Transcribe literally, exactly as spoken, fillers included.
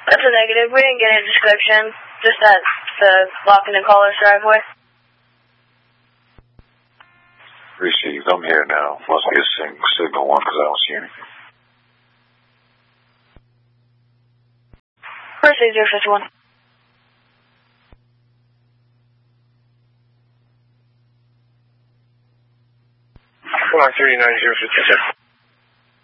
That's a negative. We didn't get any description. Just that the locking and caller's driveway. Received. I'm here now. Must be a sing signal one because I don't see anything. Received zero fifty-one. Four three nine zero fifty-seven.